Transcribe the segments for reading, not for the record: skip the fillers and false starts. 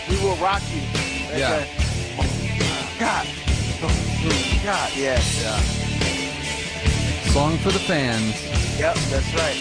We Will Rock You. Yeah. God. God, yeah. Song for the fans. Yep, that's right.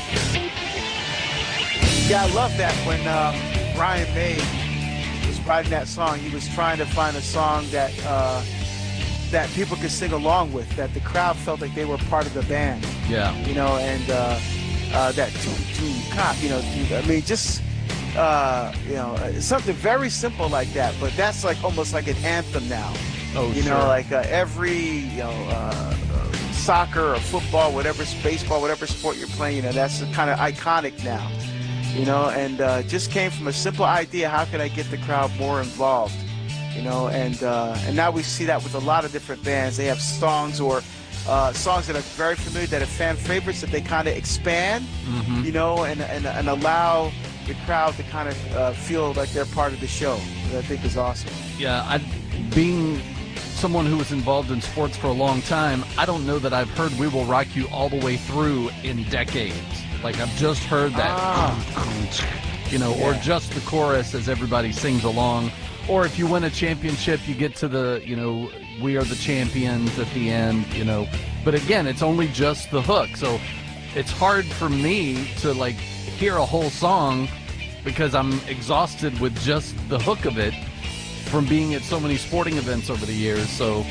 Yeah, I love that when Brian May was writing that song, he was trying to find a song that that people could sing along with, that the crowd felt like they were part of the band. Yeah. You know, and that cop, you know, I mean, just you know, something very simple like that, but that's like almost like an anthem now. Oh, you sure. know, like every, you know, soccer or football, whatever, baseball, whatever sport you're playing, you know, that's kind of iconic now. You know, and just came from a simple idea: how can I get the crowd more involved? You know, and now we see that with a lot of different bands. They have songs or songs that are very familiar, that are fan favorites, that they kind of expand, you know, and allow the crowd to kind of feel like they're part of the show. Which I think is awesome. Yeah, being someone who was involved in sports for a long time, I don't know that I've heard "We Will Rock You" all the way through in decades. Like, I've just heard that, you know, or just the chorus as everybody sings along. Or if you win a championship, you get to the, you know, "We are the champions" at the end, you know. But again, it's only just the hook. So it's hard for me to, like, hear a whole song because I'm exhausted with just the hook of it from being at so many sporting events over the years. So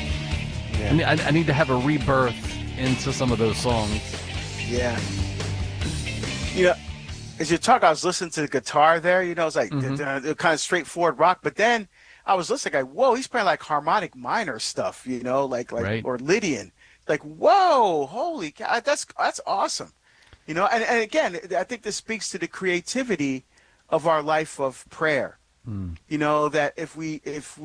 I need to have a rebirth into some of those songs. Yeah. You know, as you talk, I was listening to the guitar there. You know, it's like kind of straightforward rock. But then I was listening, like, whoa, he's playing like harmonic minor stuff. You know, like right. or Lydian. Like, whoa, holy cow, that's awesome. You know, and again, I think this speaks to the creativity of our life of prayer. You know, that if we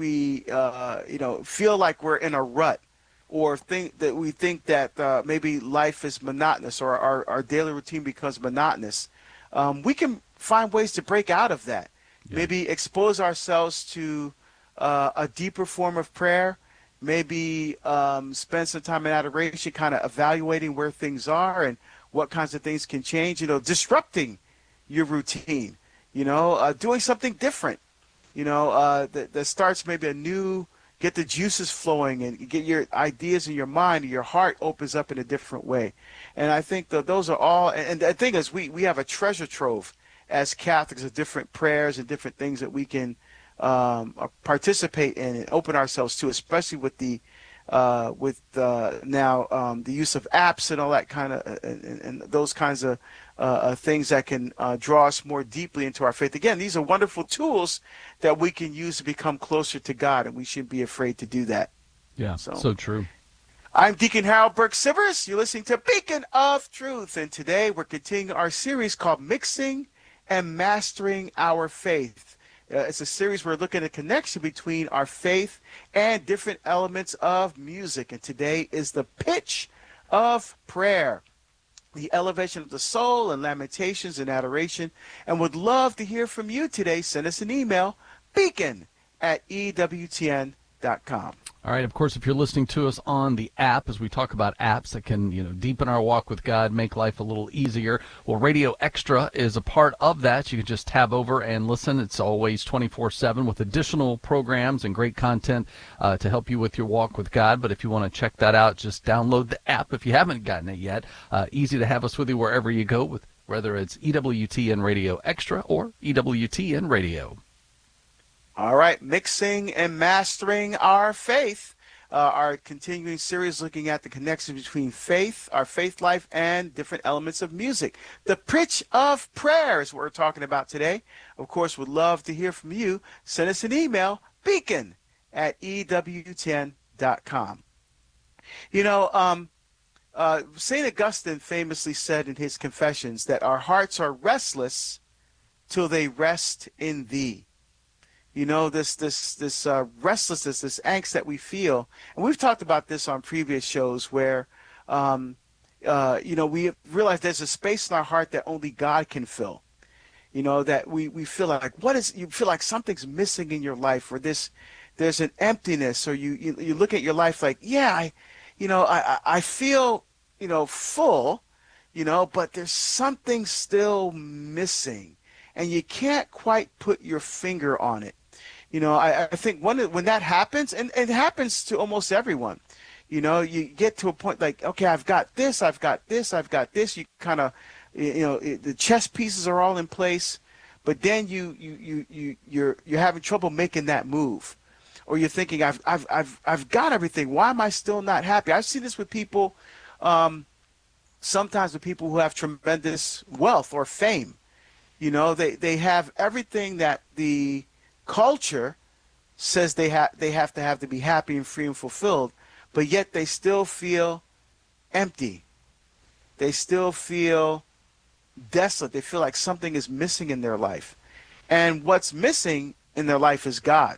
you know, feel like we're in a rut, or think that maybe life is monotonous, or our daily routine becomes monotonous, we can find ways to break out of that. Yeah. Maybe expose ourselves to a deeper form of prayer. Maybe spend some time in adoration, kind of evaluating where things are and what kinds of things can change. You know, disrupting your routine. You know, doing something different. You know, that starts maybe a new, get the juices flowing and get your ideas in your mind, and your heart opens up in a different way. And I think that those are all, and the thing is, we have a treasure trove as Catholics of different prayers and different things that we can participate in and open ourselves to, especially with the now the use of apps and all that kind of and those kinds of things that can draw us more deeply into our faith. Again, these are wonderful tools that we can use to become closer to God, and we shouldn't be afraid to do that. Yeah, so true. I'm Deacon Harold Burke-Sivers. You're listening to Beacon of Truth, and today we're continuing our series called Mixing and Mastering Our Faith. It's a series where we're looking at a connection between our faith and different elements of music, and today is the pitch of prayer, the elevation of the soul, and lamentations and adoration. And would love to hear from you today. Send us an email, beacon@ewtn.com. All right. Of course, if you're listening to us on the app, as we talk about apps that can, you know, deepen our walk with God, make life a little easier. Well, Radio Extra is a part of that. You can just tab over and listen. It's always 24/7 with additional programs and great content to help you with your walk with God. But if you want to check that out, just download the app if you haven't gotten it yet. Easy to have us with you wherever you go, with whether it's EWTN Radio Extra or EWTN Radio. All right, Mixing and Mastering Our Faith, our continuing series looking at the connection between faith, our faith life, and different elements of music. The pitch of prayer is what we're talking about today. Of course, would love to hear from you. Send us an email, beacon@ewtn.com. You know, St. Augustine famously said in his Confessions that our hearts are restless till they rest in thee. You know, this restlessness, this angst that we feel. And we've talked about this on previous shows where, you know, we realize there's a space in our heart that only God can fill. You know, that we feel like, you feel like something's missing in your life, or there's an emptiness, or you look at your life like, I feel, you know, full, you know, but there's something still missing, and you can't quite put your finger on it. I think when that happens, and it happens to almost everyone, you get to a point like, okay, I've got this, I've got this, I've got this. You kind of, the chess pieces are all in place, but then you're having trouble making that move, or you're thinking, I've got everything. Why am I still not happy? I've seen this with people, sometimes with people who have tremendous wealth or fame. They have everything that the culture says they have to be happy and free and fulfilled, but yet they still feel empty. They still feel desolate. They feel like something is missing in their life, and what's missing in their life is God.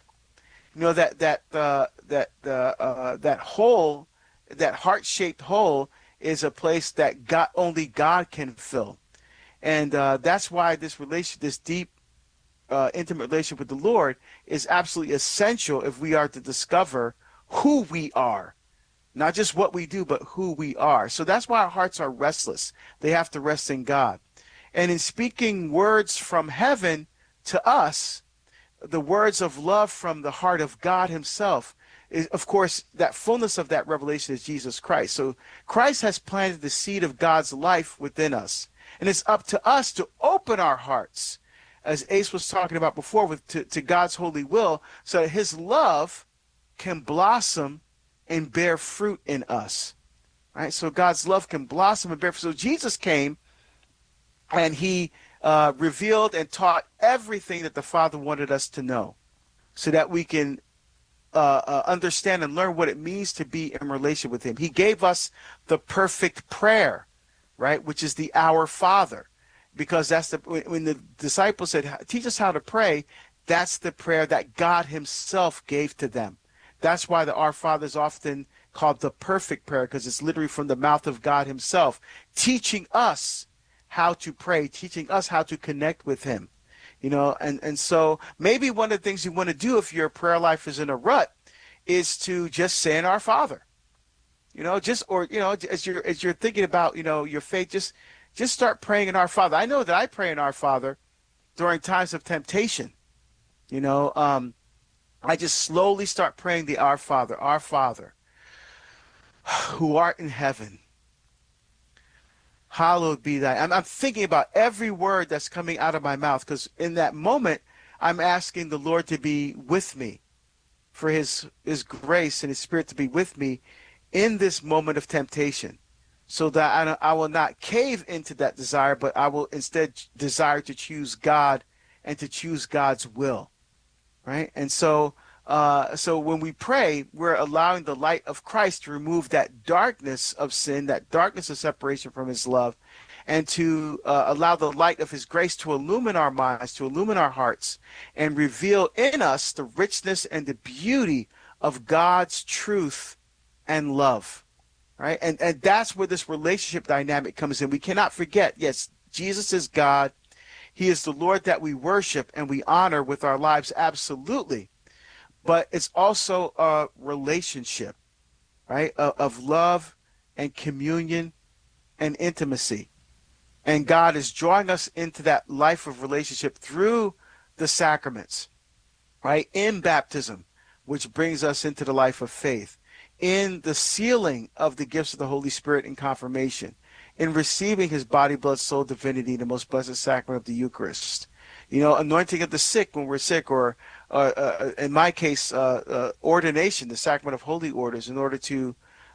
That hole, that heart-shaped hole, is a place that only God can fill, and that's why this deep, intimate relationship with the Lord is absolutely essential if we are to discover who we are. Not just what we do, but who we are. So that's why our hearts are restless. They have to rest in God. And in speaking words from heaven to us, the words of love from the heart of God himself, is, of course, that fullness of that revelation is Jesus Christ. So Christ has planted the seed of God's life within us. And it's up to us to open our hearts, as Ace was talking about before, to God's holy will, so that his love can blossom and bear fruit in us, right? So God's love can blossom and bear fruit. So Jesus came and he revealed and taught everything that the Father wanted us to know, so that we can understand and learn what it means to be in relation with him. He gave us the perfect prayer, right, which is the Our Father, because that's when the disciples said, teach us how to pray, that's the prayer that God himself gave to them. That's why the Our Father is often called the perfect prayer, because it's literally from the mouth of God himself, teaching us how to pray, teaching us how to connect with him. And so maybe one of the things you want to do if your prayer life is in a rut is to just say in Our Father. As you're thinking about, your faith, just start praying in Our Father. I know that I pray in Our Father during times of temptation. I just slowly start praying the Our Father, who art in heaven, hallowed be thy. I'm thinking about every word that's coming out of my mouth, because in that moment, I'm asking the Lord to be with me, for his grace and his Spirit to be with me in this moment of temptation, so that I will not cave into that desire, but I will instead desire to choose God and to choose God's will. Right? And so when we pray, we're allowing the light of Christ to remove that darkness of sin, that darkness of separation from his love, and to allow the light of his grace to illumine our minds, to illumine our hearts, and reveal in us the richness and the beauty of God's truth and love. Right? And that's where this relationship dynamic comes in. We cannot forget, yes, Jesus is God. He is the Lord that we worship and we honor with our lives, absolutely. But it's also a relationship, right, of love and communion and intimacy. And God is drawing us into that life of relationship through the sacraments, right, in baptism, which brings us into the life of faith, in the sealing of the gifts of the Holy Spirit in confirmation, in receiving his body, blood, soul, divinity, the most blessed sacrament of the Eucharist, anointing of the sick when we're sick, or in my case, ordination, the sacrament of holy orders, in order to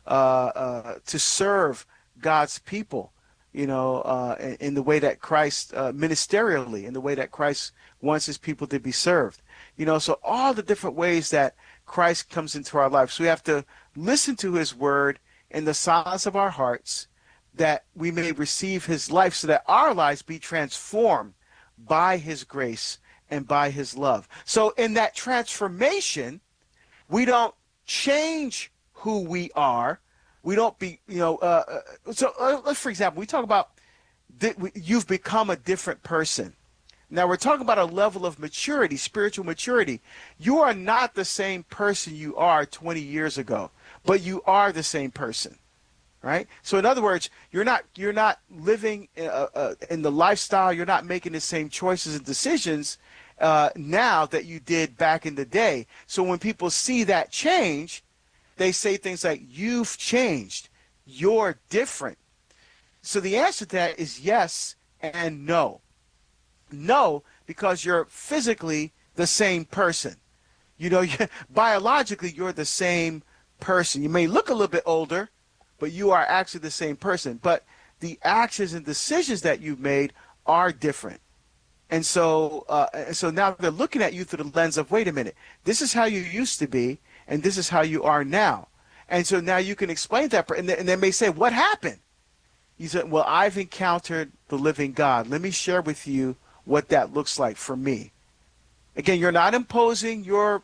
serve God's people, in the way that Christ, ministerially, in the way that Christ wants his people to be served. So all the different ways that Christ comes into our life. So we have to listen to his word in the silence of our hearts, that we may receive his life, so that our lives be transformed by his grace and by his love. So in that transformation, we don't change who we are. We don't be, let's, for example, we talk about you've become a different person. Now we're talking about a level of maturity, spiritual maturity. You are not the same person you are 20 years ago, but you are the same person. Right? So in other words, you're not living in the lifestyle, you're not making the same choices and decisions now that you did back in the day. So when people see that change, they say things like, you've changed, you're different. So the answer to that is yes and no. No, because you're physically the same person. Biologically, you're the same person. You may look a little bit older, but you are actually the same person. But the actions and decisions that you've made are different. And so now they're looking at you through the lens of, wait a minute, this is how you used to be, and this is how you are now. And so now you can explain that, and they may say, what happened? You said, well, I've encountered the living God. Let me share with you what that looks like for me. Again, you're not imposing your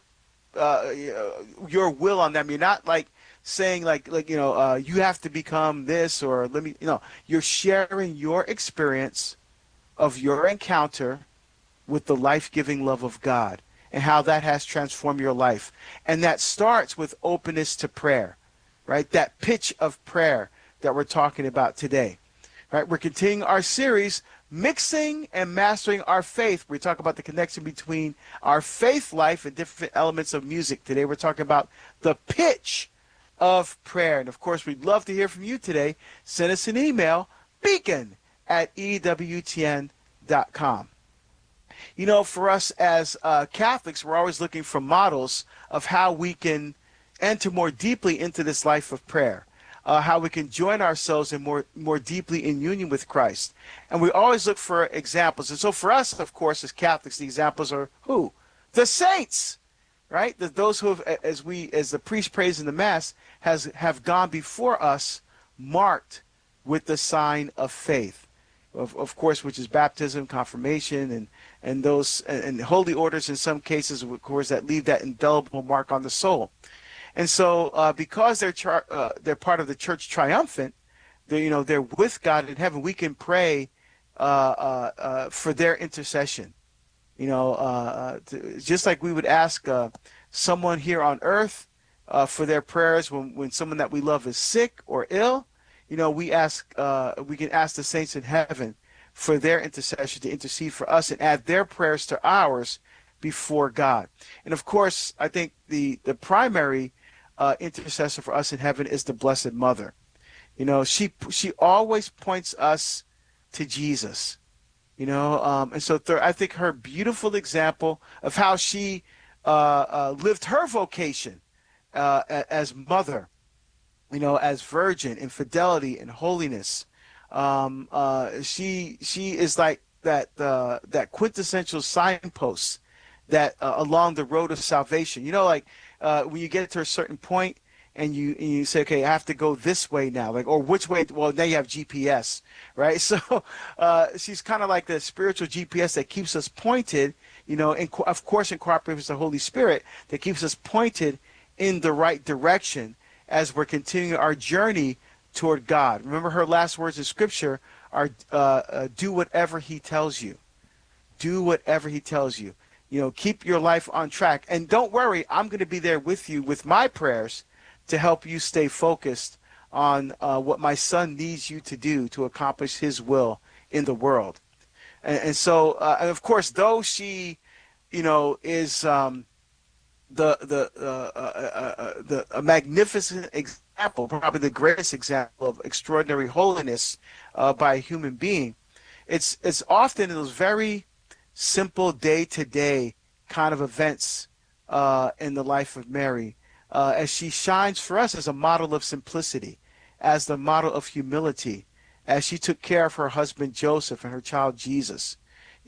will on them. You're not like saying you have to become this, or you're sharing your experience of your encounter with the life-giving love of God and how that has transformed your life. And that starts with openness to prayer, right? That pitch of prayer that we're talking about today, right? We're continuing our series, Mixing and Mastering Our Faith. We talk about the connection between our faith life and different elements of music. Today we're talking about the pitch of prayer. And of course, we'd love to hear from you today. Send us an email, beacon@ewtn.com. For us as Catholics, we're always looking for models of how we can enter more deeply into this life of prayer. How we can join ourselves in more deeply in union with Christ. And we always look for examples. And so for us, of course, as Catholics, the examples are who? The saints, right? Those who have, as the priest prays in the Mass, have gone before us, marked with the sign of faith, of course, which is baptism, confirmation, and those and holy orders in some cases, of course, that leave that indelible mark on the soul. And so, because they're part of the Church Triumphant, they're with God in heaven. We can pray for their intercession. Just like we would ask someone here on earth for their prayers when someone that we love is sick or ill. We can ask the saints in heaven for their intercession to intercede for us and add their prayers to ours before God. And of course, I think the primary intercessor for us in heaven is the Blessed Mother. She always points us to Jesus. And so I think her beautiful example of how she lived her vocation as mother, as virgin in fidelity and holiness. She is like that quintessential signpost that along the road of salvation. When you get to a certain point and you say, okay, I have to go this way now, or which way? Well, now you have GPS, right? So she's kind of like the spiritual GPS that keeps us pointed, and of course in cooperation with the Holy Spirit, that keeps us pointed in the right direction as we're continuing our journey toward God. Remember, her last words in Scripture are, do whatever he tells you. Do whatever he tells you. Keep your life on track. And don't worry, I'm going to be there with you with my prayers to help you stay focused on what my son needs you to do to accomplish his will in the world. And so, and of course, though she, is a magnificent example, probably the greatest example of extraordinary holiness by a human being, it's often in those very simple day-to-day kind of events in the life of Mary, as she shines for us as a model of simplicity, as the model of humility, as she took care of her husband Joseph and her child Jesus.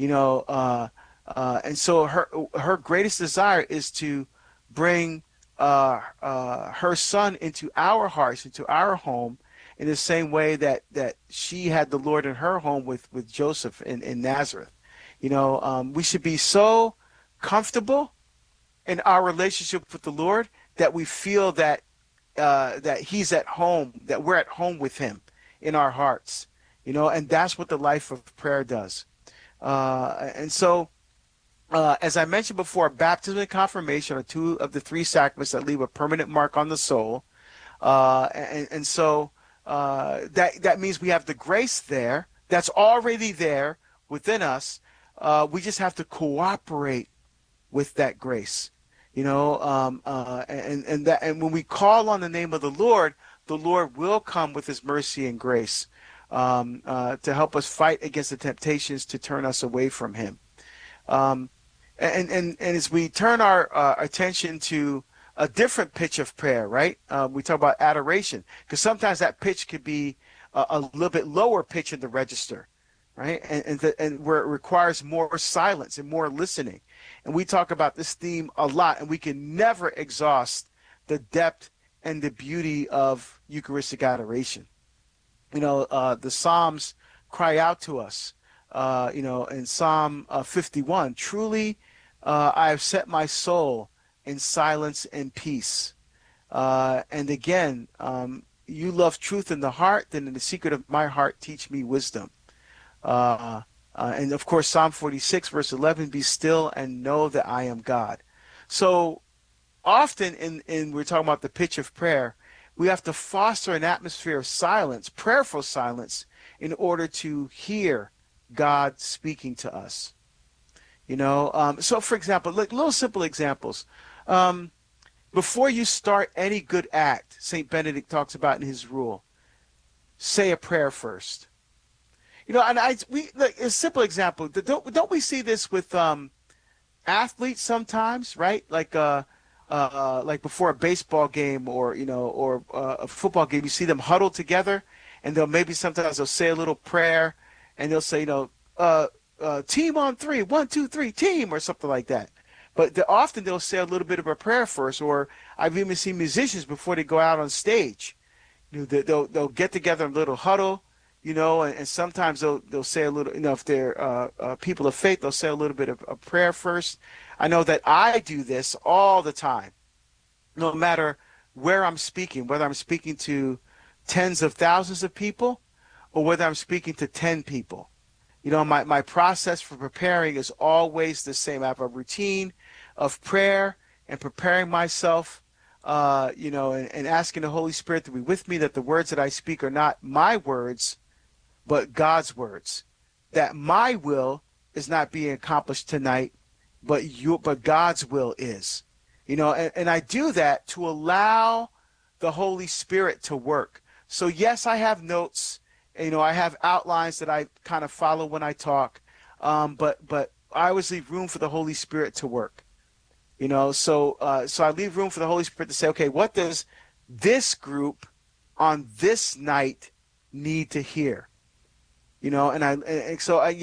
And so her greatest desire is to bring her son into our hearts, into our home, in the same way that she had the Lord in her home with Joseph in Nazareth. We should be so comfortable in our relationship with the Lord that we feel that he's at home, that we're at home with him in our hearts, and that's what the life of prayer does. And so, as I mentioned before, baptism and confirmation are two of the three sacraments that leave a permanent mark on the soul. And so that means we have the grace there that's already there within us We just have to cooperate with that grace, and when we call on the name of the Lord will come with his mercy and grace to help us fight against the temptations to turn us away from him. And as we turn our attention to a different pitch of prayer, right? We talk about adoration, because sometimes that pitch could be a little bit lower pitch in the register, right? And where it requires more silence and more listening. And we talk about this theme a lot, and we can never exhaust the depth and the beauty of Eucharistic adoration. The Psalms cry out to us, in Psalm 51, truly I have set my soul in silence and peace. And again, you love truth in the heart, then in the secret of my heart teach me wisdom. And of course, Psalm 46, verse 11, be still and know that I am God. So often in we're talking about the pitch of prayer, we have to foster an atmosphere of silence, prayerful silence, in order to hear God speaking to us. So for example, like little simple examples. Before you start any good act, St. Benedict talks about in his rule, say a prayer first. A simple example. Don't we see this with athletes sometimes, right? Like before a baseball game or a football game, you see them huddled together, and sometimes they'll say a little prayer, and they'll say team on three, 1, 2, 3, team, or something like that. But often they'll say a little bit of a prayer first, or I've even seen musicians before they go out on stage, they'll get together in a little huddle. And sometimes they'll say a little, if they're people of faith, they'll say a little bit of a prayer first. I know that I do this all the time, no matter where I'm speaking, whether I'm speaking to tens of thousands of people or whether I'm speaking to 10 people. My process for preparing is always the same. I have a routine of prayer and preparing myself, and asking the Holy Spirit to be with me, that the words that I speak are not my words, but God's words, that my will is not being accomplished tonight, but God's will is, and I do that to allow the Holy Spirit to work. So yes, I have notes, I have outlines that I kind of follow when I talk, but I always leave room for the Holy Spirit to work, so I leave room for the Holy Spirit to say, okay, what does this group on this night need to hear? It's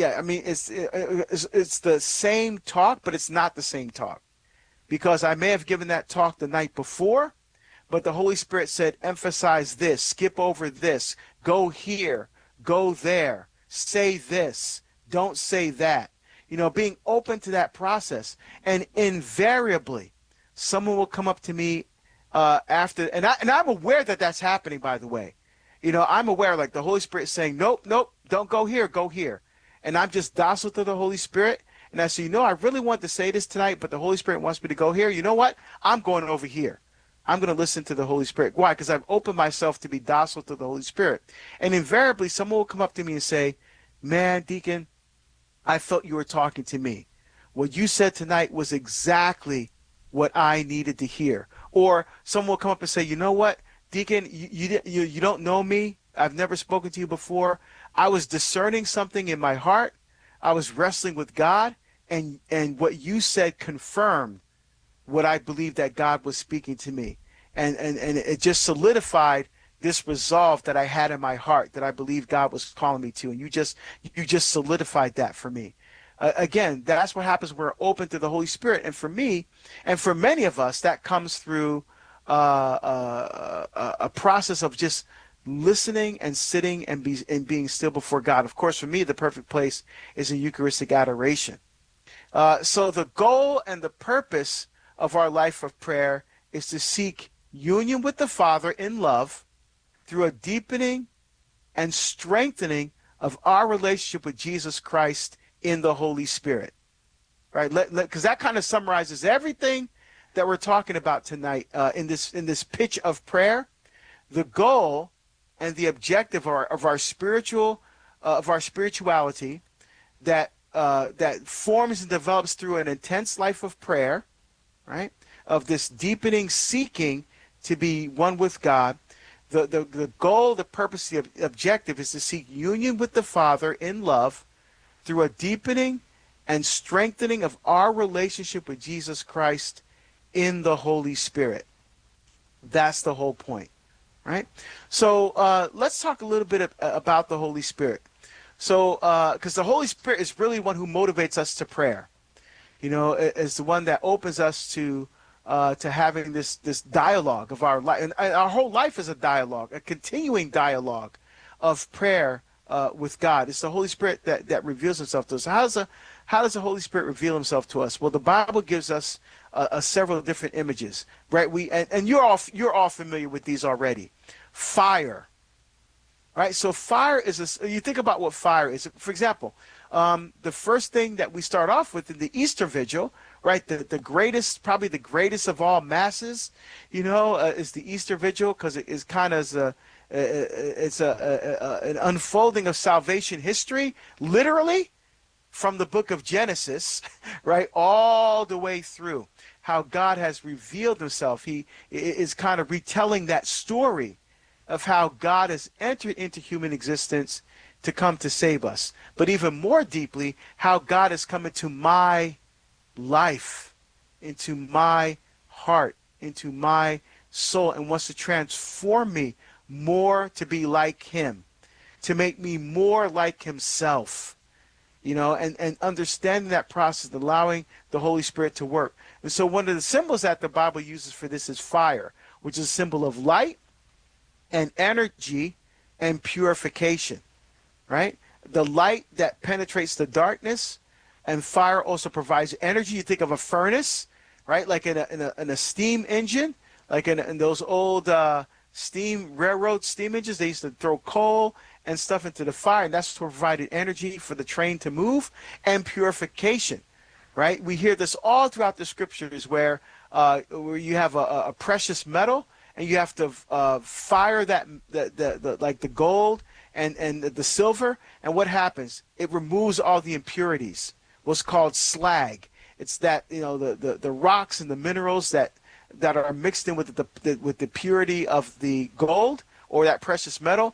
the same talk, but it's not the same talk, because I may have given that talk the night before, but the Holy Spirit said, emphasize this, skip over this, go here, go there, say this, don't say that. Being open to that process. And invariably, someone will come up to me after, and I'm aware that that's happening, by the way. I'm aware, like the Holy Spirit is saying, nope, don't go here, go here. And I'm just docile to the Holy Spirit. And I say, I really want to say this tonight, but the Holy Spirit wants me to go here. You know what? I'm going over here. I'm going to listen to the Holy Spirit. Why? Because I've opened myself to be docile to the Holy Spirit. And invariably, someone will come up to me and say, man, Deacon, I felt you were talking to me. What you said tonight was exactly what I needed to hear. Or someone will come up and say, you know what, Deacon, you don't know me. I've never spoken to you before. I was discerning something in my heart. I was wrestling with God, and what you said confirmed what I believed that God was speaking to me. And it just solidified this resolve that I had in my heart, that I believed God was calling me to. And you just solidified that for me. Again, that's what happens when we're open to the Holy Spirit. And for me, and for many of us, that comes through a process of just listening and sitting and being still before God. Of course, for me, the perfect place is in Eucharistic adoration. So the goal and the purpose of our life of prayer is to seek union with the Father in love through a deepening and strengthening of our relationship with Jesus Christ in the Holy Spirit. Right? Because that kind of summarizes everything that we're talking about tonight in this pitch of prayer. The goal and the objective of our spirituality, that that forms and develops through an intense life of prayer, right? Of this deepening seeking to be one with God. The goal, the purpose, the objective is to seek union with the Father in love through a deepening and strengthening of our relationship with Jesus Christ in the Holy Spirit. That's the whole point, right? So let's talk a little bit about the Holy Spirit. So, because the Holy Spirit is really one who motivates us to prayer. You know, is the one that opens us to having this dialogue of our life, and our whole life is a dialogue, a continuing dialogue of prayer with God. It's the Holy Spirit that reveals Himself to us. How does the Holy Spirit reveal Himself to us? Well, the Bible gives us several different images, right? And you're all familiar with these already. Fire, right? So fire is you think about what fire is. For example, the first thing that we start off with in the Easter Vigil, right? The greatest, probably the greatest of all masses, you know, is the Easter Vigil, because it is kind of an unfolding of salvation history, literally from the book of Genesis, right, all the way through how God has revealed Himself. He is kind of retelling that story of how God has entered into human existence to come to save us. But even more deeply, how God has come into my life, into my heart, into my soul, and wants to transform me more to be like Him, to make me more like Himself. You know, and understanding that process, allowing the Holy Spirit to work. And so one of the symbols that the Bible uses for this is fire, which is a symbol of light and energy and purification, right? The light that penetrates the darkness, and fire also provides energy. You think of a furnace, right? Like in a steam engine, like in those old railroad steam engines, they used to throw coal and stuff into the fire, and that's what provided energy for the train to move, and purification, right? We hear this all throughout the scriptures where you have a precious metal, and you have to fire that like the gold and the silver, and what happens? It removes all the impurities, what's called slag. It's that, you know, the rocks and the minerals that are mixed in with the purity of the gold or that precious metal.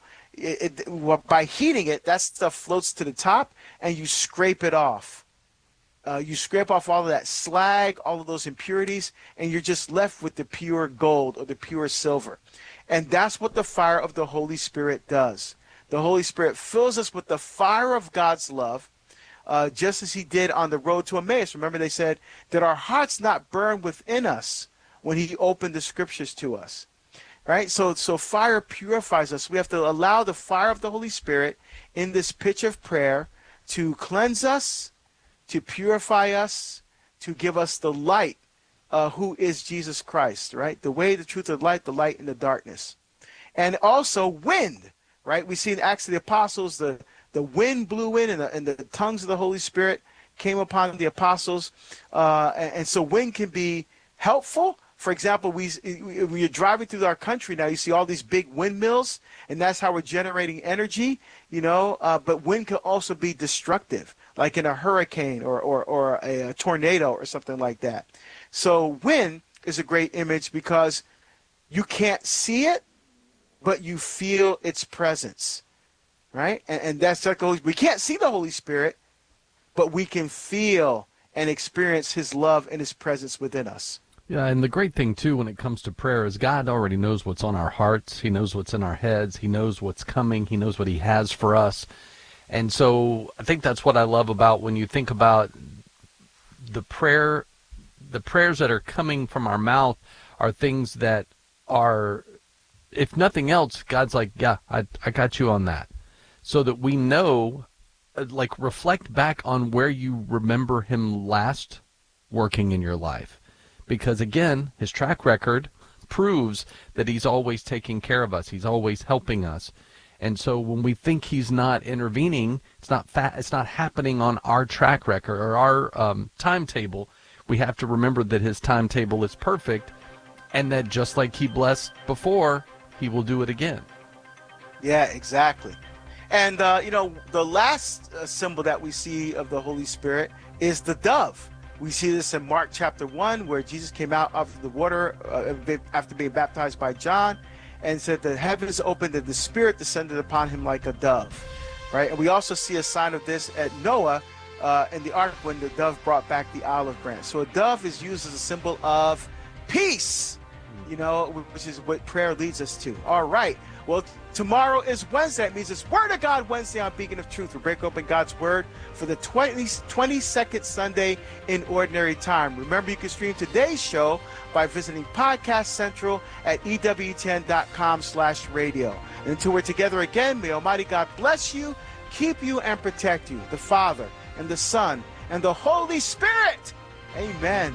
By heating it, that stuff floats to the top, and you scrape it off. You scrape off all of that slag, all of those impurities, and you're just left with the pure gold or the pure silver. And that's what the fire of the Holy Spirit does. The Holy Spirit fills us with the fire of God's love, just as He did on the road to Emmaus. Remember, they said, "Did our hearts not burn within us when He opened the scriptures to us?" Right? So fire purifies us. We have to allow the fire of the Holy Spirit in this pitch of prayer to cleanse us, to purify us, to give us the light, who is Jesus Christ, right? The way, the truth, the light in the darkness. And also wind, right? We see in Acts of the Apostles, the wind blew in, and the tongues of the Holy Spirit came upon the apostles. And so wind can be helpful. For example, when you're driving through our country now, you see all these big windmills, and that's how we're generating energy, you know. But wind can also be destructive, like in a hurricane or a tornado or something like that. So wind is a great image because you can't see it, but you feel its presence, right? And that's like we can't see the Holy Spirit, but we can feel and experience His love and His presence within us. Yeah, and the great thing, too, when it comes to prayer is God already knows what's on our hearts. He knows what's in our heads. He knows what's coming. He knows what He has for us. And so I think that's what I love about when you think about the prayers that are coming from our mouth are things that are, if nothing else, God's like, yeah, I got you on that. So that we know, like, reflect back on where you remember Him last working in your life. Because, again, His track record proves that He's always taking care of us. He's always helping us. And so when we think He's not intervening, it's not happening on our track record or our timetable. We have to remember that His timetable is perfect, and that just like He blessed before, He will do it again. Yeah, exactly. And, the last symbol that we see of the Holy Spirit is the dove. We see this in Mark chapter 1, where Jesus came out of the water after being baptized by John, and said the heavens opened and the Spirit descended upon him like a dove, right? And we also see a sign of this at Noah in the ark when the dove brought back the olive branch. So a dove is used as a symbol of peace, which is what prayer leads us to. All right. Well, tomorrow is Wednesday. It means it's Word of God Wednesday on Beacon of Truth. We break open God's Word for the 22nd Sunday in Ordinary Time. Remember, you can stream today's show by visiting Podcast Central at EWTN.com/radio. And until we're together again, may Almighty God bless you, keep you, and protect you, the Father and the Son and the Holy Spirit. Amen.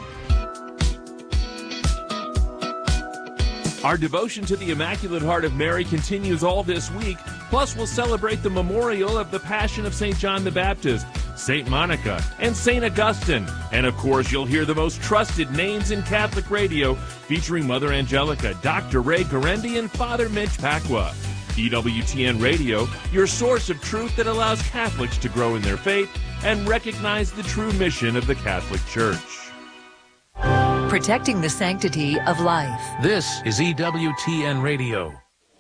Our devotion to the Immaculate Heart of Mary continues all this week. Plus, we'll celebrate the memorial of the Passion of St. John the Baptist, St. Monica, and St. Augustine. And, of course, you'll hear the most trusted names in Catholic radio, featuring Mother Angelica, Dr. Ray Guarendi, and Father Mitch Pacwa. EWTN Radio, your source of truth that allows Catholics to grow in their faith and recognize the true mission of the Catholic Church. Protecting the sanctity of life. This is EWTN Radio.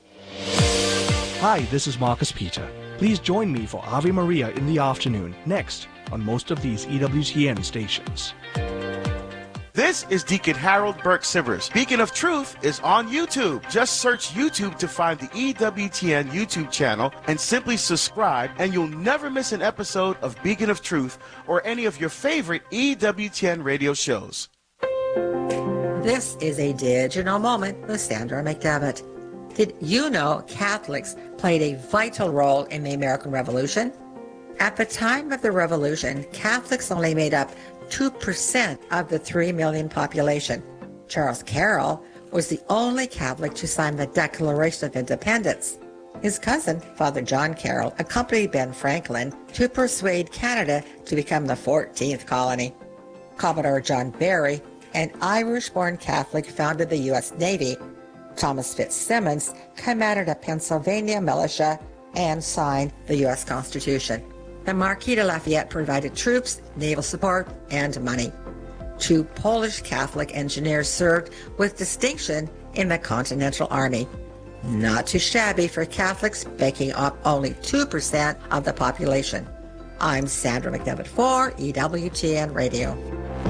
Hi, this is Marcus Peter. Please join me for Ave Maria in the afternoon, next on most of these EWTN stations. This is Deacon Harold Burke-Sivers. Beacon of Truth is on YouTube. Just search YouTube to find the EWTN YouTube channel and simply subscribe, and you'll never miss an episode of Beacon of Truth or any of your favorite EWTN radio shows. This is a digital moment with Sandra McDevitt. Did you know Catholics played a vital role in the American Revolution? At the time of the Revolution, Catholics only made up 2% of the 3 million population. Charles Carroll was the only Catholic to sign the Declaration of Independence. His cousin, Father John Carroll, accompanied Ben Franklin to persuade Canada to become the 14th colony. Commodore John Barry, an Irish-born Catholic, founded the U.S. Navy. Thomas Fitzsimmons commanded a Pennsylvania militia and signed the U.S. Constitution. The Marquis de Lafayette provided troops, naval support, and money. 2 Polish Catholic engineers served with distinction in the Continental Army. Not too shabby for Catholics, making up only 2% of the population. I'm Sandra McDevitt for EWTN Radio.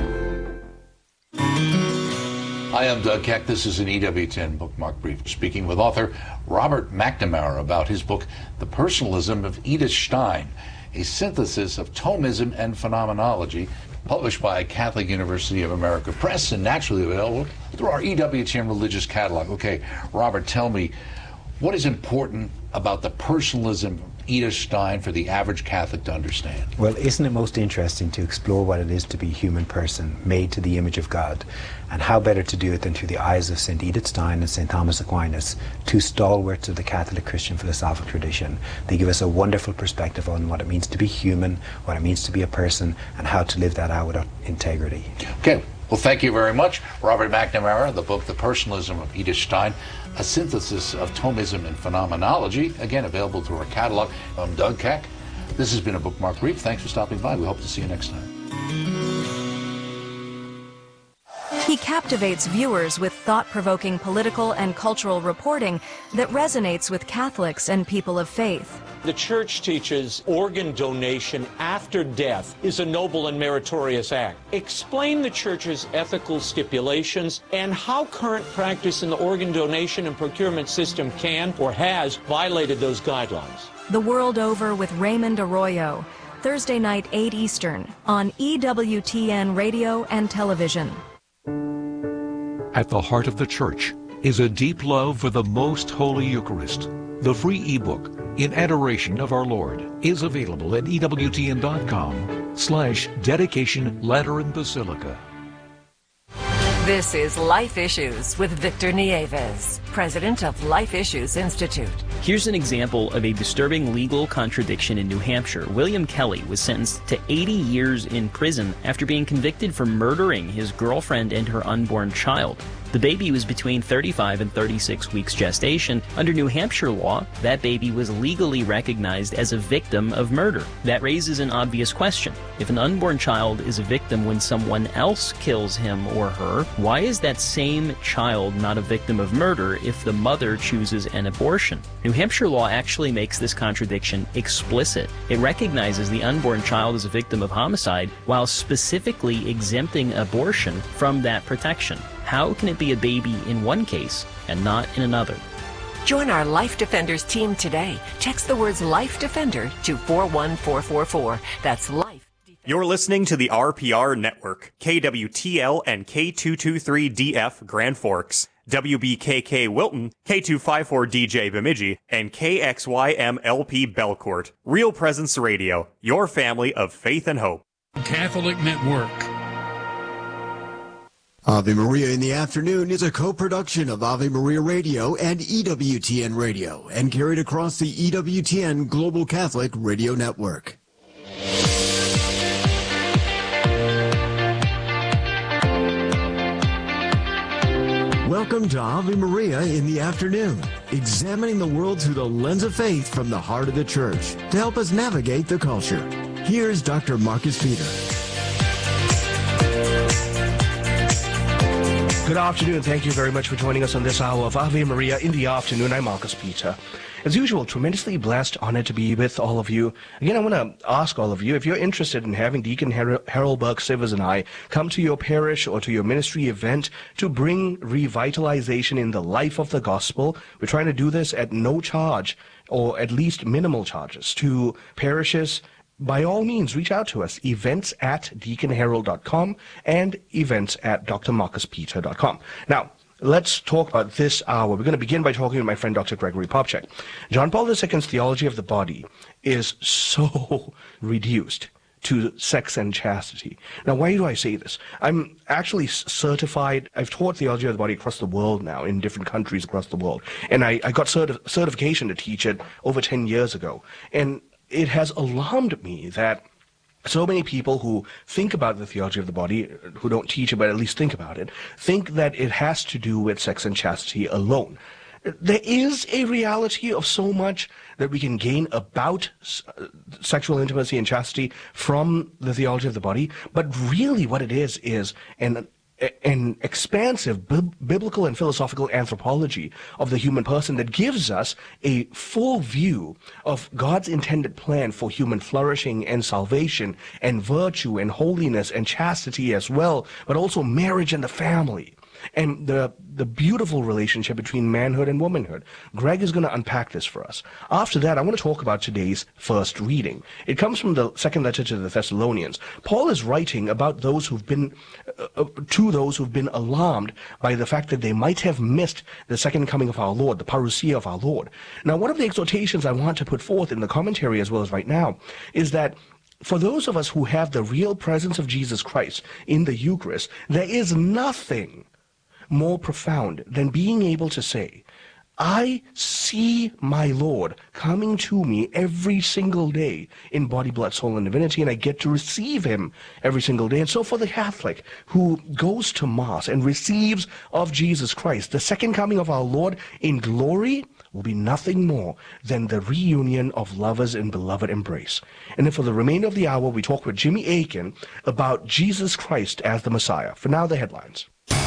Hi, I'm Doug Keck. This is an EWTN Bookmark Brief, speaking with author Robert McNamara about his book, The Personalism of Edith Stein, a synthesis of Thomism and phenomenology, published by Catholic University of America Press and naturally available through our EWTN religious catalog. Okay, Robert, tell me, what is important about the personalism of Edith Stein for the average Catholic to understand? Well, isn't it most interesting to explore what it is to be a human person made to the image of God? And how better to do it than through the eyes of St. Edith Stein and St. Thomas Aquinas, 2 stalwarts of the Catholic Christian philosophical tradition. They give us a wonderful perspective on what it means to be human, what it means to be a person, and how to live that out with integrity. Okay, well, thank you very much. Robert McNamara, the book, The Personalism of Edith Stein, a synthesis of Thomism and phenomenology, again, available through our catalog. I'm Doug Keck. This has been a Bookmark Brief. Thanks for stopping by. We hope to see you next time. He captivates viewers with thought-provoking political and cultural reporting that resonates with Catholics and people of faith. The Church teaches organ donation after death is a noble and meritorious act. Explain the Church's ethical stipulations and how current practice in the organ donation and procurement system can or has violated those guidelines. The World Over with Raymond Arroyo, Thursday night, 8 Eastern, on EWTN Radio and Television. At the heart of the Church is a deep love for the Most Holy Eucharist. The free ebook, In Adoration of Our Lord, is available at EWTN.com/dedication Lateran Basilica. This is Life Issues with Victor Nieves, president of Life Issues Institute. Here's an example of a disturbing legal contradiction in New Hampshire. William Kelly was sentenced to 80 years in prison after being convicted for murdering his girlfriend and her unborn child. The baby was between 35 and 36 weeks gestation. Under New Hampshire law, that baby was legally recognized as a victim of murder. That raises an obvious question. If an unborn child is a victim when someone else kills him or her, why is that same child not a victim of murder if the mother chooses an abortion? New Hampshire law actually makes this contradiction explicit. It recognizes the unborn child as a victim of homicide while specifically exempting abortion from that protection. How can it be a baby in one case and not in another? Join our Life Defenders team today. Text the words Life Defender to 41444. That's Life. You're listening to the RPR Network, KWTL and K223DF Grand Forks, WBKK Wilton, K254DJ Bemidji, and KXYMLP Belcourt. Real Presence Radio, your family of faith and hope. Catholic Network. Ave Maria in the Afternoon is a co-production of Ave Maria Radio and EWTN Radio and carried across the EWTN Global Catholic Radio Network. Welcome to Ave Maria in the Afternoon, examining the world through the lens of faith from the heart of the Church to help us navigate the culture. Here's Dr. Marcus Peter. Good afternoon. Thank you very much for joining us on this hour of Ave Maria in the Afternoon. I'm Marcus Peter. As usual, tremendously blessed, honored to be with all of you. Again, I want to ask all of you, if you're interested in having Deacon Harold Burke-Sivers and I come to your parish or to your ministry event to bring revitalization in the life of the gospel, we're trying to do this at no charge, or at least minimal charges, to parishes. By all means, reach out to us, events@deaconharold.com and events@drmarcuspeter.com. Now, let's talk about this hour. We're going to begin by talking with my friend Dr. Gregory Popcak. John Paul II's theology of the body is so reduced to sex and chastity. Now, why do I say this? I'm actually certified. I've taught theology of the body across the world now, in different countries across the world. And I got certification to teach it over 10 years ago. And it has alarmed me that so many people who think about the theology of the body, who don't teach it but at least think about it, think that it has to do with sex and chastity alone. There is a reality of so much that we can gain about sexual intimacy and chastity from the theology of the body, but really what it is an expansive biblical and philosophical anthropology of the human person that gives us a full view of God's intended plan for human flourishing and salvation and virtue and holiness and chastity as well, but also marriage and the family and the beautiful relationship between manhood and womanhood. Greg is going to unpack this for us. After that, I want to talk about today's first reading. It comes from the second letter to the Thessalonians. Paul is writing about those who've been alarmed by the fact that they might have missed the second coming of our Lord, the parousia of our Lord. Now, one of the exhortations I want to put forth in the commentary as well as right now is that for those of us who have the real presence of Jesus Christ in the Eucharist, there is nothing more profound than being able to say, I see my Lord coming to me every single day in body, blood, soul, and divinity, and I get to receive him every single day. And so for the Catholic who goes to Mass and receives of Jesus Christ, the second coming of our Lord in glory will be nothing more than the reunion of lovers in beloved embrace. And then for the remainder of the hour, we talk with Jimmy Akin about Jesus Christ as the Messiah. For now, the headlines.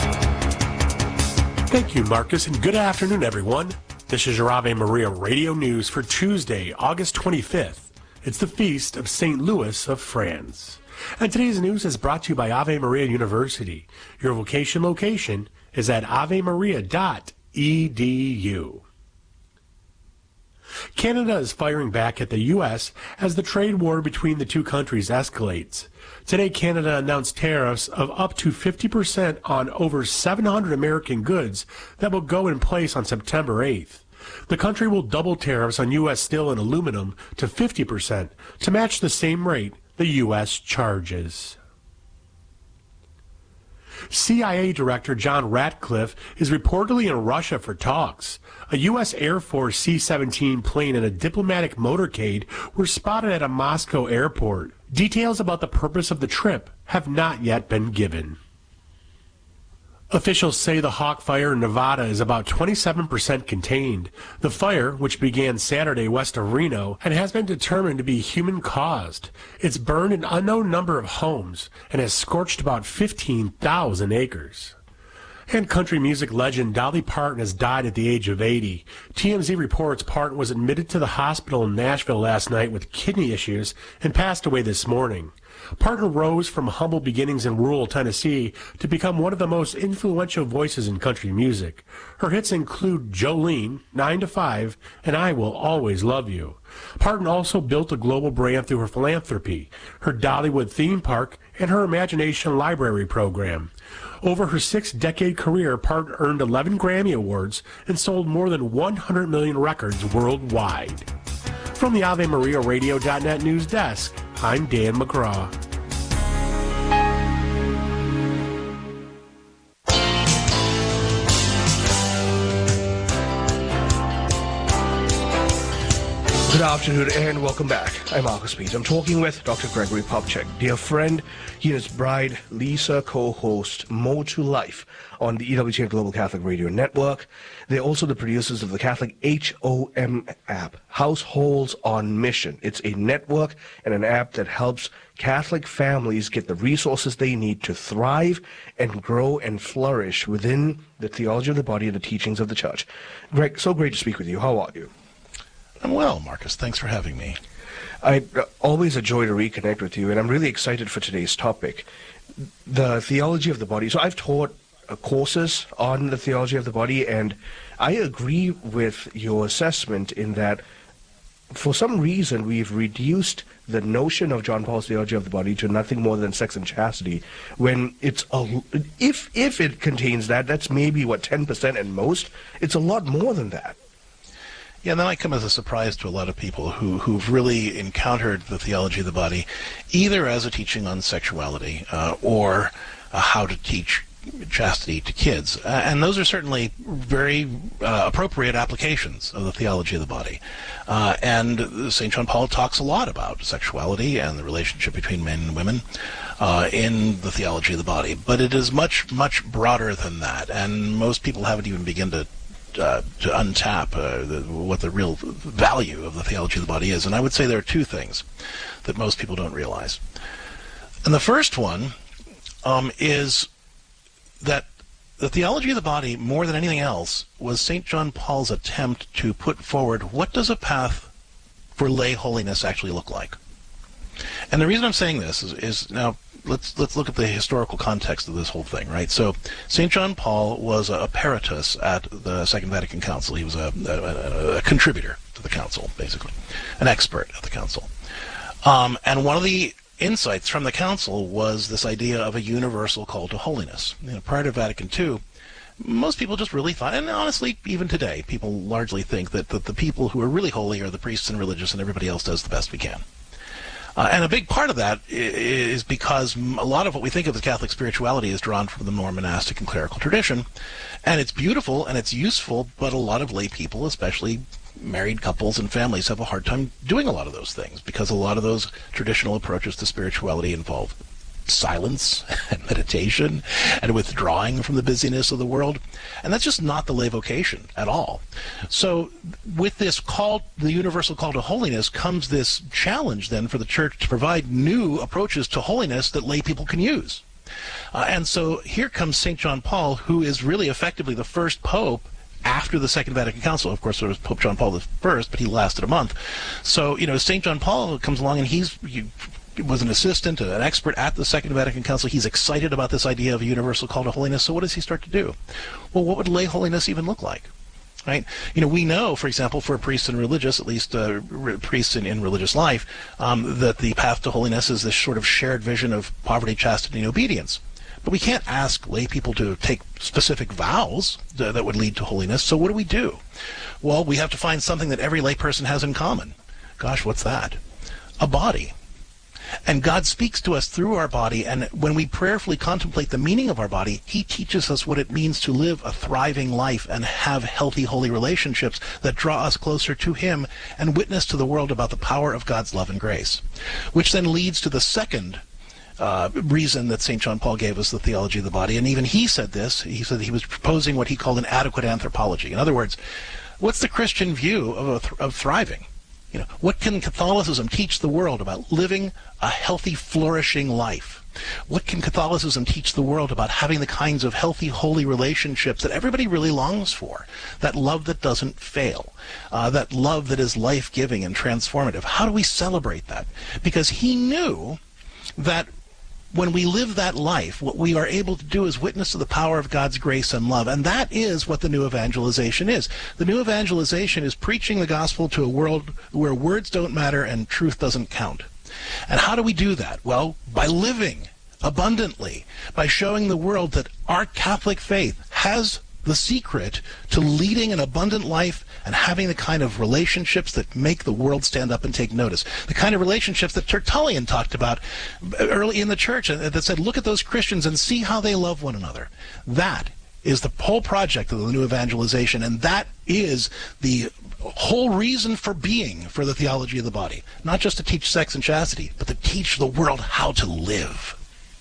Thank you, Marcus, and good afternoon, everyone. This is your Ave Maria Radio News for Tuesday, August 25th. It's the feast of St. Louis of France. And today's news is brought to you by Ave Maria University. Your vocation location is at avemaria.edu. Canada is firing back at the U.S. as the trade war between the two countries escalates. Today, Canada announced tariffs of up to 50% on over 700 American goods that will go in place on September 8th. The country will double tariffs on U.S. steel and aluminum to 50% to match the same rate the U.S. charges. CIA Director John Ratcliffe is reportedly in Russia for talks. A U.S. Air Force C-17 plane and a diplomatic motorcade were spotted at a Moscow airport. Details about the purpose of the trip have not yet been given. Officials say the Hawk Fire in Nevada is about 27% contained. The fire, which began Saturday west of Reno, and has been determined to be human-caused. It's burned an unknown number of homes and has scorched about 15,000 acres. And country music legend Dolly Parton has died at the age of 80. TMZ reports Parton was admitted to the hospital in Nashville last night with kidney issues and passed away this morning. Parton rose from humble beginnings in rural Tennessee to become one of the most influential voices in country music. Her hits include Jolene, 9 to 5, and I Will Always Love You. Parton also built a global brand through her philanthropy, her Dollywood theme park, and her Imagination Library program. Over her 6-decade career, Parton earned 11 Grammy Awards and sold more than 100 million records worldwide. From the AveMariaRadio.net news desk, I'm Dan McGraw. Good afternoon and welcome back. I'm Marcus Pete. I'm talking with Dr. Gregory Popcak, dear friend. He and his bride, Lisa, co-host More to Life on the EWTN Global Catholic Radio Network. They're also the producers of the Catholic HOM app, Households on Mission. It's a network and an app that helps Catholic families get the resources they need to thrive and grow and flourish within the theology of the body and the teachings of the church. Greg, so great to speak with you. How are you? I'm well, Marcus. Thanks for having me. Always a joy to reconnect with you, and I'm really excited for today's topic, the theology of the body. So I've taught courses on the theology of the body, and I agree with your assessment in that for some reason we've reduced the notion of John Paul's theology of the body to nothing more than sex and chastity, when it's if it contains that, that's maybe, 10% at most. It's a lot more than that. Yeah, and that might come as a surprise to a lot of people who've really encountered the theology of the body either as a teaching on sexuality or how to teach chastity to kids. And those are certainly very appropriate applications of the theology of the body. And St. John Paul talks a lot about sexuality and the relationship between men and women in the theology of the body. But it is much, much broader than that. And most people haven't even begun to untap what the real value of the theology of the body is. And I would say there are two things that most people don't realize. And the first one is that the theology of the body, more than anything else, was St. John Paul's attempt to put forward what does a path for lay holiness actually look like. And the reason I'm saying this is now, let's look at the historical context of this whole thing, right? So St. John Paul was a peritus at the Second Vatican Council. He was a contributor to the council, basically, an expert at the council. And one of the insights from the council was this idea of a universal call to holiness. Prior to Vatican II, most people just really thought, and honestly, even today, people largely think that the people who are really holy are the priests and religious, and everybody else does the best we can. And a big part of that is because a lot of what we think of as Catholic spirituality is drawn from the more monastic and clerical tradition. And it's beautiful and it's useful, but a lot of lay people, especially married couples and families, have a hard time doing a lot of those things because a lot of those traditional approaches to spirituality involve silence and meditation and withdrawing from the busyness of the world. And that's just not the lay vocation at all. So with this call, the universal call to holiness, comes this challenge then for the church to provide new approaches to holiness that lay people can use. And so here comes St. John Paul, who is really effectively the first pope after the Second Vatican Council. Of course, there was Pope John Paul I, but he lasted a month. So, St. John Paul comes along and he was an assistant, an expert at the Second Vatican Council. He's excited about this idea of a universal call to holiness. So what does he start to do? Well, what would lay holiness even look like? Right? We know, for example, for priests and religious, at least priests in religious life, that the path to holiness is this sort of shared vision of poverty, chastity, and obedience. But we can't ask lay people to take specific vows that would lead to holiness. So what do? Well, we have to find something that every lay person has in common. Gosh, what's that? A body. And God speaks to us through our body, and when we prayerfully contemplate the meaning of our body, he teaches us what it means to live a thriving life and have healthy, holy relationships that draw us closer to him and witness to the world about the power of God's love and grace, which then leads to the second reason that St. John Paul gave us the theology of the body. And even he said this. He said he was proposing what he called an adequate anthropology. In other words, what's the Christian view of thriving? What can Catholicism teach the world about living a healthy, flourishing life? What can Catholicism teach the world about having the kinds of healthy, holy relationships that everybody really longs for? That love that doesn't fail, that love that is life-giving and transformative. How do we celebrate that? Because he knew that when we live that life, what we are able to do is witness to the power of God's grace and love. And that is what the new evangelization is. The new evangelization is preaching the gospel to a world where words don't matter and truth doesn't count. And how do we do that? Well, by living abundantly, by showing the world that our Catholic faith has the secret to leading an abundant life and having the kind of relationships that make the world stand up and take notice. The kind of relationships that Tertullian talked about early in the church, that said, look at those Christians and see how they love one another. That is the whole project of the new evangelization, and that is the whole reason for being for the theology of the body. Not just to teach sex and chastity, but to teach the world how to live.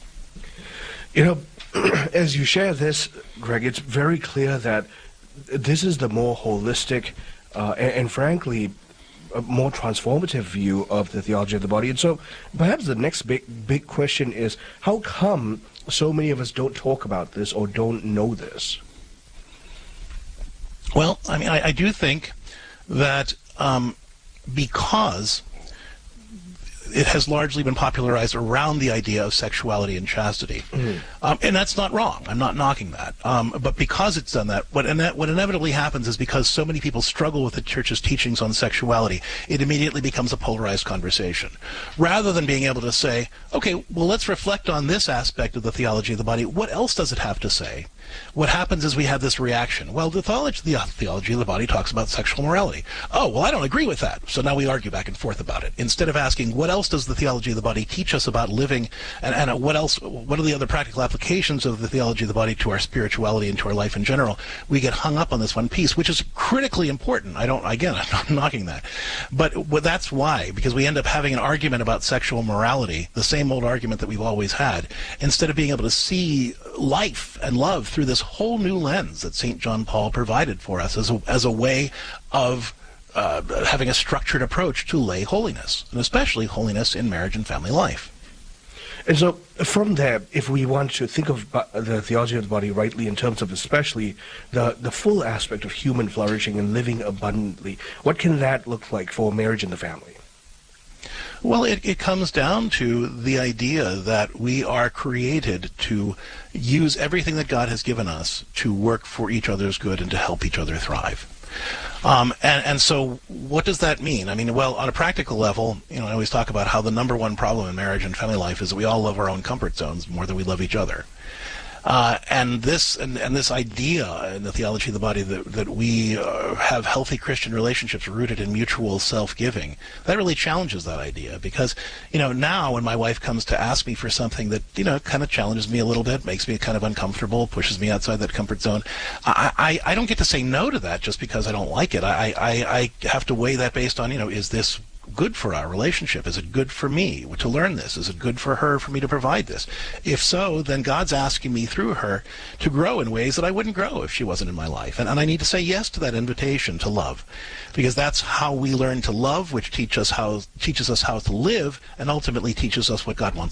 As you share this, Greg, it's very clear that this is the more holistic and frankly, a more transformative view of the theology of the body. And so perhaps the next big question is, how come so many of us don't talk about this or don't know this? Well, I mean, I do think that because it has largely been popularized around the idea of sexuality and chastity. And that's not wrong. I'm not knocking that. But because it's done that, what inevitably happens is because so many people struggle with the church's teachings on sexuality, it immediately becomes a polarized conversation. Rather than being able to say, okay, well, let's reflect on this aspect of the theology of the body. What else does it have to say? What happens is we have this reaction. Well, the theology of the body talks about sexual morality. Oh, well, I don't agree with that. So now we argue back and forth about it. Instead of asking, what else does the theology of the body teach us about living, and what are the other practical applications of the theology of the body to our spirituality and to our life in general, we get hung up on this one piece, which is critically important. I'm not knocking that. But that's why, because we end up having an argument about sexual morality, the same old argument that we've always had, instead of being able to see life and love through this whole new lens that St. John Paul provided for us as a way of having a structured approach to lay holiness, and especially holiness in marriage and family life. And so from there, if we want to think of the theology of the body rightly in terms of especially the full aspect of human flourishing and living abundantly, what can that look like for marriage and the family? Well, it comes down to the idea that we are created to use everything that God has given us to work for each other's good and to help each other thrive. And so what does that mean? I mean, well, on a practical level, I always talk about how the number one problem in marriage and family life is that we all love our own comfort zones more than we love each other. And this idea in the theology of the body that we have healthy Christian relationships rooted in mutual self-giving, that really challenges that idea. Because, now when my wife comes to ask me for something that, kind of challenges me a little bit, makes me kind of uncomfortable, pushes me outside that comfort zone, I don't get to say no to that just because I don't like it. I have to weigh that based on, is this good for our relationship? Is it good for me to learn this? Is it good for her for me to provide this? If so, then God's asking me through her to grow in ways that I wouldn't grow if she wasn't in my life. And I need to say yes to that invitation to love, because that's how we learn to love, which teaches us how to live, and ultimately teaches us what God wants